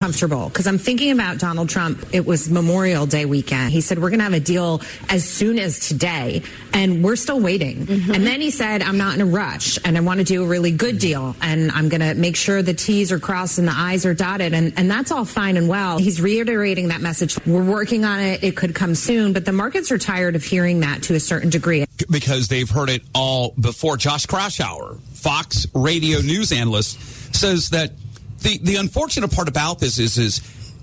uncomfortable because I'm thinking about Donald Trump. It was Memorial Day weekend. He said, we're going to have a deal as soon as today, and we're still waiting. Mm-hmm. And then he said, I'm not in a rush, and I want to do a really good deal, and I'm going to make sure the T's are crossed and the I's are dotted, and that's all fine and well. He's reiterating that message. We're working on it. It could come soon, but the markets are tired of hearing that to a certain degree. Because they've heard it all before. Josh Kraushaar, Fox radio news analyst, says that the unfortunate part about this is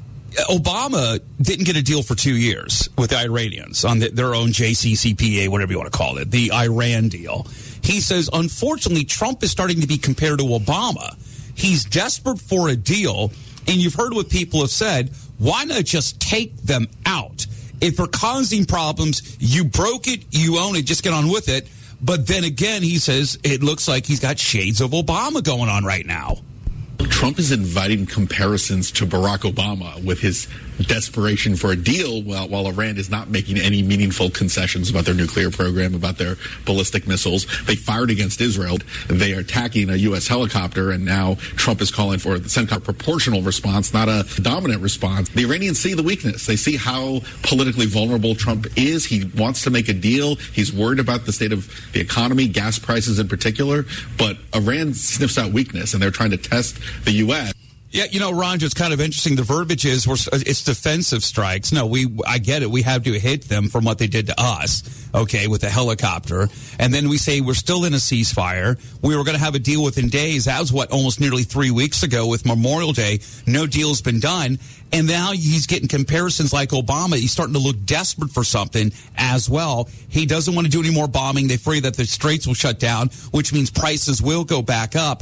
Obama didn't get a deal for 2 years with the Iranians on their own JCPOA, whatever you want to call it, the Iran deal. He says, unfortunately, Trump is starting to be compared to Obama. He's desperate for a deal, and you've heard what people have said. Why not just take them out? If they're causing problems, you broke it, you own it, just get on with it. But then again, he says it looks like he's got shades of Obama going on right now. Trump is inviting comparisons to Barack Obama with his desperation for a deal while Iran is not making any meaningful concessions about their nuclear program, about their ballistic missiles. They fired against Israel. They are attacking a U.S. helicopter, and now Trump is calling for some kind of proportional response, not a dominant response. The Iranians see the weakness. They see how politically vulnerable Trump is. He wants to make a deal. He's worried about the state of the economy, gas prices in particular, but Iran sniffs out weakness, and they're trying to test the U.S. Yeah, you know, Roger, it's kind of interesting. The verbiage is it's defensive strikes. No, I get it. We have to hit them from what they did to us, okay, with the helicopter. And then we say we're still in a ceasefire. We were going to have a deal within days. That was, almost nearly 3 weeks ago with Memorial Day. No deal's been done. And now he's getting comparisons like Obama. He's starting to look desperate for something as well. He doesn't want to do any more bombing. They're afraid that the straits will shut down, which means prices will go back up.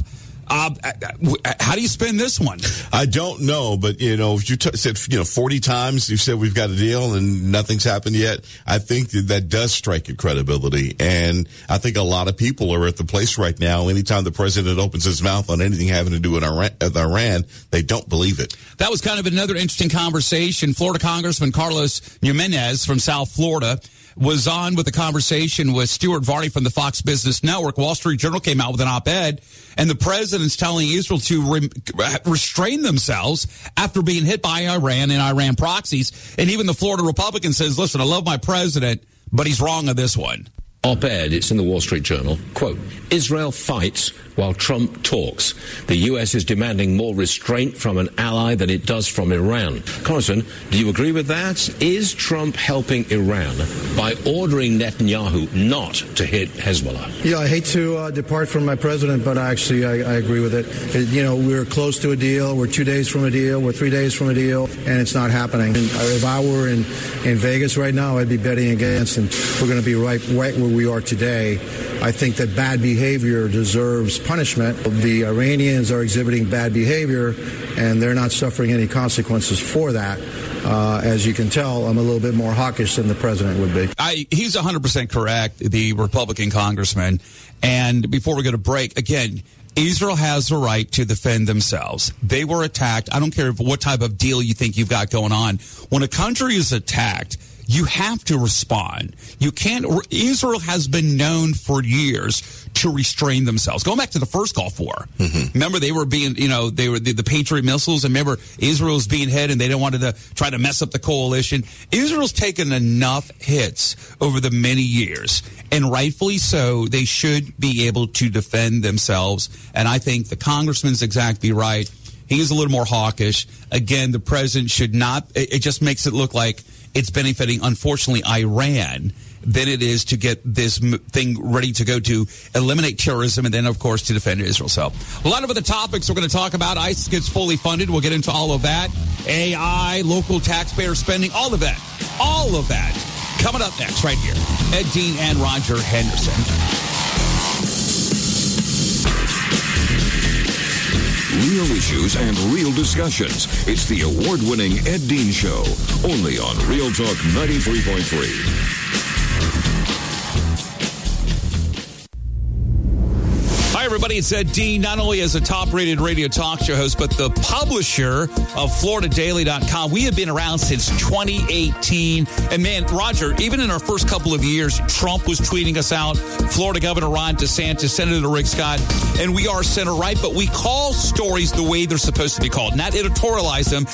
How do you spin this one? I don't know, but you said 40 times you said we've got a deal and nothing's happened yet. I think that does strike at credibility, and I think a lot of people are at the place right now. Anytime the president opens his mouth on anything having to do with Iran, they don't believe it. That was kind of another interesting conversation. Florida Congressman Carlos Jimenez from South Florida was on with a conversation with Stuart Varney from the Fox Business Network. Wall Street Journal came out with an op-ed, and the president's telling Israel to restrain themselves after being hit by Iran and Iran proxies. And even the Florida Republican says, listen, I love my president, but he's wrong on this one. Op-ed, it's in the Wall Street Journal, quote, Israel fights while Trump talks. The U.S. is demanding more restraint from an ally than it does from Iran. Congressman, do you agree with that? Is Trump helping Iran by ordering Netanyahu not to hit Hezbollah? Yeah, I hate to depart from my president, but I agree with it. We're close to a deal. We're 2 days from a deal. We're 3 days from a deal, and it's not happening. And if I were in Vegas right now, I'd be betting against, and we're going to be right where we are today. I think that bad behavior deserves punishment. The Iranians are exhibiting bad behavior, and they're not suffering any consequences for that. As you can tell, I'm a little bit more hawkish than the president would be. He's 100% correct, the Republican congressman. And before we go to break, again, Israel has the right to defend themselves. They were attacked. I don't care what type of deal you think you've got going on. When a country is attacked, you have to respond. You can't. Israel has been known for years to restrain themselves. Going back to the first Gulf War, remember they were being, they were the Patriot missiles, and remember Israel was being hit, and they didn't want to try to mess up the coalition. Israel's taken enough hits over the many years, and rightfully so. They should be able to defend themselves, and I think the congressman's exactly right. He is a little more hawkish. Again, the president should not. It just makes it look like it's benefiting, unfortunately, Iran than it is to get this thing ready to go to eliminate terrorism and then, of course, to defend Israel. So a lot of other topics we're going to talk about. ICE gets fully funded. We'll get into all of that. AI, local taxpayer spending, all of that. All of that coming up next right here. Ed Dean and Roger Henderson. Real issues and real discussions. It's the award-winning Ed Dean Show, only on Real Talk 93.3. Hi, everybody. It's Ed Dean, not only as a top-rated radio talk show host, but the publisher of FloridaDaily.com. We have been around since 2018. And, man, Roger, even in our first couple of years, Trump was tweeting us out, Florida Governor Ron DeSantis, Senator Rick Scott, and we are center-right, but we call stories the way they're supposed to be called, not editorialize them.